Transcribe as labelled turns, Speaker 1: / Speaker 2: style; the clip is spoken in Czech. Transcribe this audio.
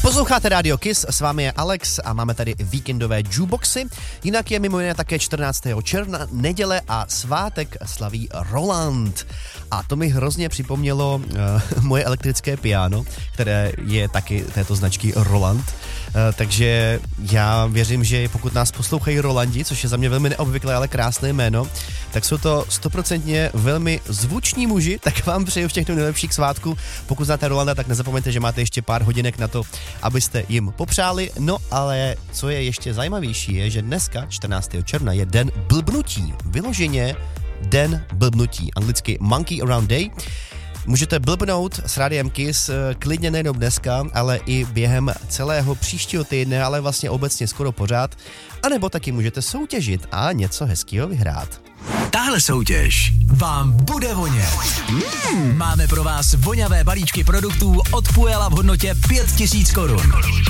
Speaker 1: Posloucháte Radio Kiss, s vámi je Alex a máme tady víkendové jukeboxy. Jinak je mimo jiné také 14. června, neděle a svátek slaví Roland. A to mi hrozně připomnělo moje elektrické piano, které je taky této značky Roland. Takže já věřím, že pokud nás poslouchají Rolandi, což je za mě velmi neobvyklé, ale krásné jméno, tak jsou to 100% velmi zvuční muži, tak vám přeju všechno nejlepších svátků. Pokud znáte Rolanda, tak nezapomeňte, že máte ještě pár hodinek na to, abyste jim popřáli. No ale co je ještě zajímavější je, že dneska, 14. června, je den blbnutí. Vyloženě den blbnutí. Anglicky Monkey Around Day. Můžete blbnout s Rádiem Kiss klidně nejenom dneska, ale i během celého příštího týdne, ale vlastně obecně skoro pořád. A nebo taky můžete soutěžit a něco hezkého vyhrát.
Speaker 2: Tahle soutěž vám bude vonět. Máme pro vás voňavé balíčky produktů od Pujela v hodnotě 5 000 korun.